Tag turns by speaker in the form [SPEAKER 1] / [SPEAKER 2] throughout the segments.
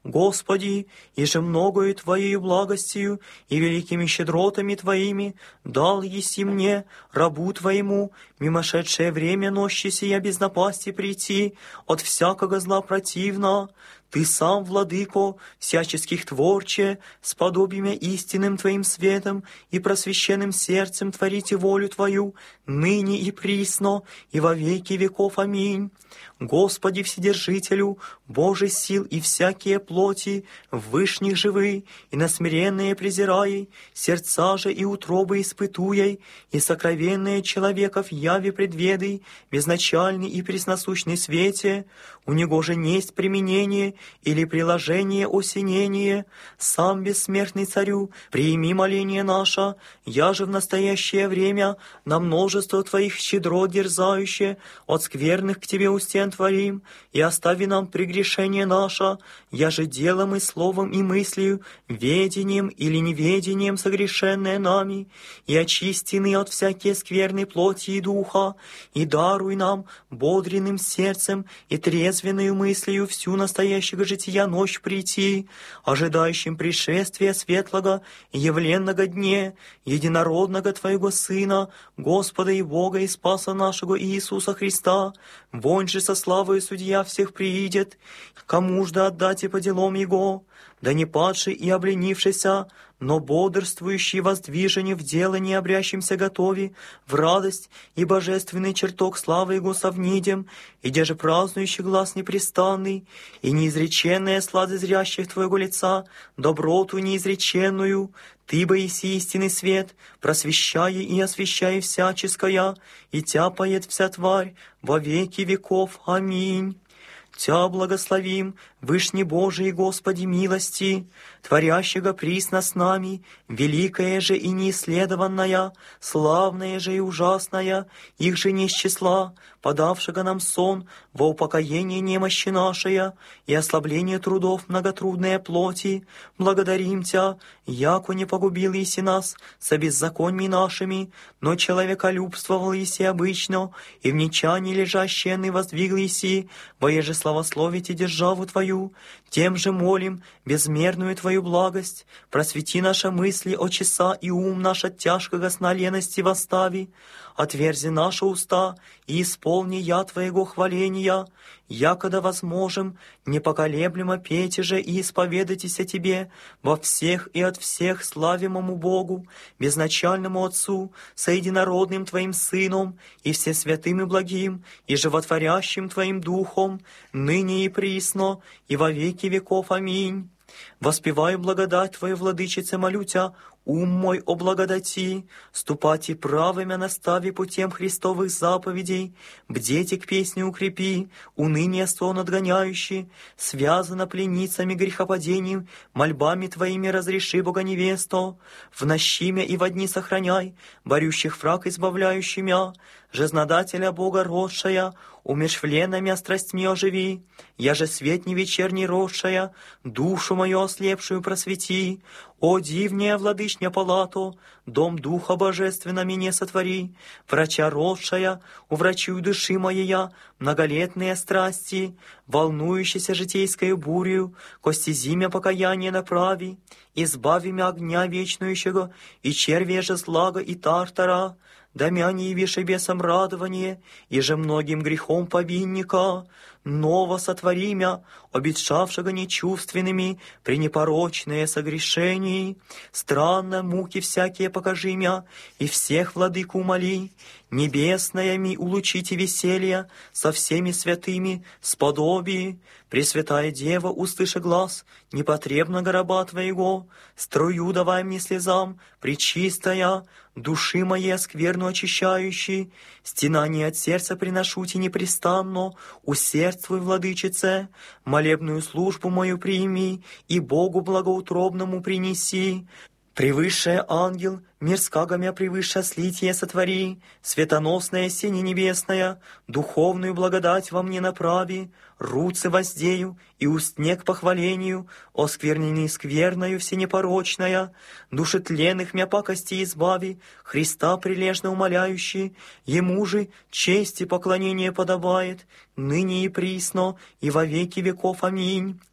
[SPEAKER 1] Господи, иже многою Твоею благостью и великими щедротами Твоими дал еси мне, рабу Твоему, мимошедшее время нощи сия без напасти прийти от всякого зла противно. Ты сам, Владыко, всяческих творче, с подобием истинным Твоим светом и просвещенным сердцем творите волю Твою, ныне и присно, и во веки веков. Аминь. Господи Вседержителю, Боже сил и всякие плоти, вышних живы, и на смиренные презирай, сердца же и утробы испытуй, и сокровенные человеков яви предведай, безначальный и пресносущный свете, у него же несть применение или приложение осенение, сам бессмертный Царю, прими моление наше, я же в настоящее время на множество Твоих щедрот дерзающее, от скверных к Тебе устен творим, и остави нам прегрешение наше, я же делом и словом и мыслью, ведением или неведением согрешенное нами, и очистины от всякие скверной плоти и духа, и даруй нам бодренным сердцем и трезвенную мыслью всю настоящего жития ночь прийти, ожидающим пришествия светлого и явленного дне, единородного Твоего Сына, Господа и Бога и Спаса нашего Иисуса Христа, вонь же со славою Судья всех приидет, кому ж да отдать и по делам Его, да не падший и обленившийся, но бодрствующий воздвижение в дело не обрящимся готови, в радость и божественный чертог славы Его совнидем, и где же празднующий глаз непрестанный, и неизреченная слада зрящих Твоего лица, доброту неизреченную, Ты, боиси истинный свет, просвещая и освещая всяческое, и тяпает вся тварь во веки веков. Аминь. Тя благословим, Вышний Божий и Господи милости, творящего присно с нами, великая же и неисследованная, славная же и ужасная, их же не с числа, подавшего нам сон во упокоение немощи нашей и ослабление трудов многотрудной плоти, благодарим Тя, яко не погубил еси нас со беззаконьми нашими, но человеколюбствовал еси обычно, и в нечании лежащие воздвигл еси, воеже славословите державу Твою, тем же молим безмерную Твою благость, просвети наши мысли о часа и ум наш от тяжкого сна лености восстави, отверзи наши уста и исполни я Твоего хваления, якода возможем, непоколеблемо пейте же и исповедайтесь о Тебе во всех и от всех славимому Богу, безначальному Отцу, соединородным Твоим Сыном и всесвятым и благим, и животворящим Твоим Духом, ныне и присно, и во веки веков. Аминь. Воспеваю благодать Твою, Владычице, молю Тя, ум мой облагодати, ступати правыми настави путем Христовых заповедей, бдете к песне укрепи, уныние сон отгоняющий, связано пленницами грехопадением, мольбами Твоими разреши, Бога невесту, в нощимя и во дни сохраняй, борющих враг избавляющий мя, жизнодателя Бога родшая, умершвленными страстьми оживи, я же свет не вечерний родшая, душу мою ослепшую просвети, о дивняя владычня палату, дом Духа Божественно меня сотвори, врача родшая, уврачуй души моя, многолетные страсти, волнующейся житейскою бурью, кости зимя покаяние направи, избави мя огня вечнующего, и червя же злага и тартара, да мя не явишь бесам радование, и же многим грехом повинника, ново сотвори мя, обетшавшего нечувственными, пренепорочное согрешений, странно муки всякие покажи мя, и всех владыку умоли, небесное ми улучите веселья, со всеми святыми сподоби, Пресвятая Дева, услыши глаз, непотребного раба Твоего, струю давай мне слезам, пречистая, души моей скверну очищающий, стенание от сердца приношу Ти непрестанно, усердствуй, Владычице, молебную службу мою прими и Богу благоутробному принеси. Превысшая ангел, мирского мя превыше слитие сотвори, светоносная сине небесная, духовную благодать во мне направи, руцы воздею и устне к похвалению, оскверненный скверною всенепорочная, души тленных мя пакости избави, Христа прилежно умоляющий, Ему же честь и поклонение подобает, ныне и присно, и во веки веков. Аминь.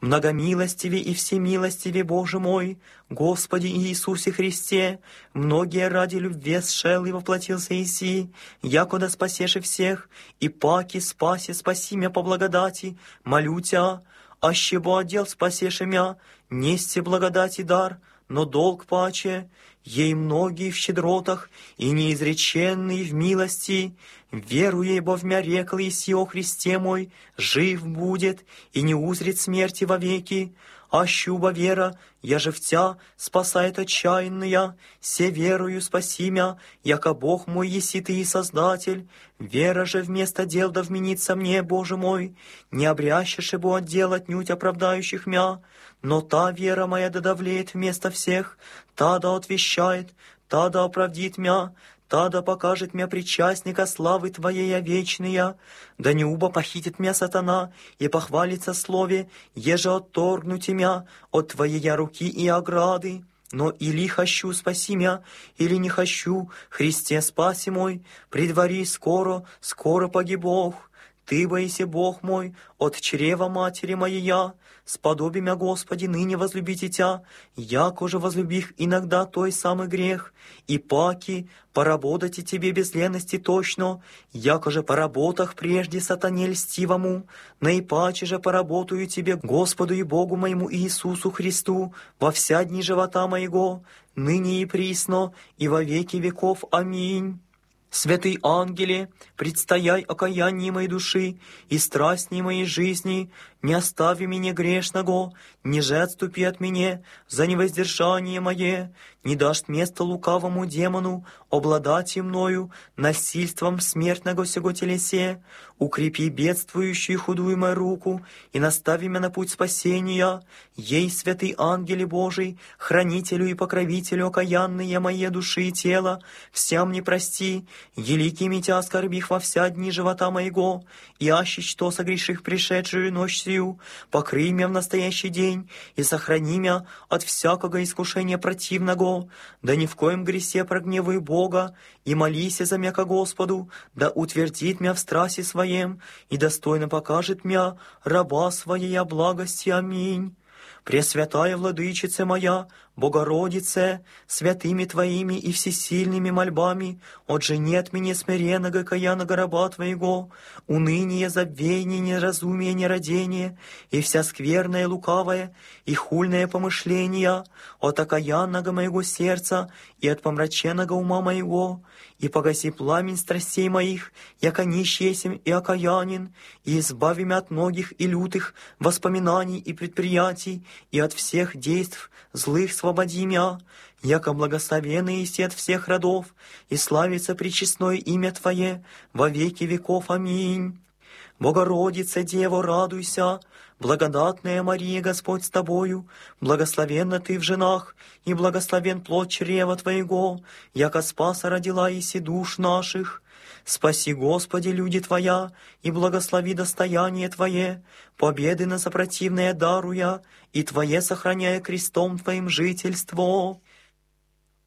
[SPEAKER 1] Многомилостиве и всемилостиве, Боже мой, Господи Иисусе Христе, многие ради любви сшел и воплотился Иси, якода спасеши всех, и паки спаси, спаси мя по благодати, молю Тя, аще бо отдел спасеши мя, нести благодати дар, но долг паче, ей многие в щедротах и неизреченные в милости, веруя, бо в мя рекл Иси о Христе мой, жив будет и не узрит смерти вовеки, ащуба вера, я же в Тя спасает отчаянная, се верую спаси мя, яко Бог мой еси Ты и Создатель, вера же вместо дел да вменится мне, Боже мой, не обрящешь бо от дел отнюдь оправдающих мя, но та вера моя да давлеет вместо всех, та да отвещает, та да оправдит мя, та да покажет мя причастника славы Твоей вечная, да не уба похитит мя сатана и похвалится слове, еже отторгнуть мя от Твоей руки и ограды. Но или хочу спаси мя, или не хочу, Христе спаси мой, предвари скоро, скоро погибох. Ты, боиси Бог мой, от чрева матери моей, сподоби мя, Господи, ныне возлюбите Тя, яко же возлюбих иногда той самый грех, и паки поработайте Тебе без лености точно, яко же по работах прежде сатане льстивому, наипаче же поработаю Тебе, Господу и Богу моему Иисусу Христу, во вся дни живота моего, ныне и присно, и во веки веков. Аминь. Святый ангеле, предстояй окаянии моей души и страстней моей жизни, не остави меня грешного, ниже отступи от меня за невоздержание мое, не дашь место лукавому демону обладать и мною насильством смертного сего телесе, укрепи бедствующую худую мою руку и настави меня на путь спасения, ей, святый ангеле Божий, хранителю и покровителю окаянные моей души и тела, всем не прости, еликими Тя оскорбих во вся дни живота моего, и аще что согреших пришедшую ночь сию, покрый меня в настоящий день и сохрани меня от всякого искушения противного, да ни в коем гресе прогневай Бога, и молися за мя ко Господу, да утвердит мя в страсти своем, и достойно покажет мя раба своей благости. Аминь. Пресвятая Владычица моя, Богородице, святыми Твоими и всесильными мольбами, отжени от меня смиренного каянного раба Твоего, уныние, забвение, неразумие, нерадение, и вся скверная, лукавая и хульное помышления, от окаянного моего сердца и от помраченного ума моего, и погаси пламень страстей моих, яко нищий есмь и окаянин, и избави меня от многих и лютых воспоминаний и предприятий, и от всех действ злых свободи мя, яко благословенный еси от всех родов, и славится пречестное имя Твое во веки веков. Аминь. Богородица, Дева, радуйся, благодатная Мария, Господь с Тобою, благословенна Ты в женах, и благословен плод чрева Твоего, яко спаса родила еси душ наших. Спаси, Господи, люди Твоя, и благослови достояние Твое, победы на сопротивное даруя, и Твое сохраняя крестом Твоим жительство.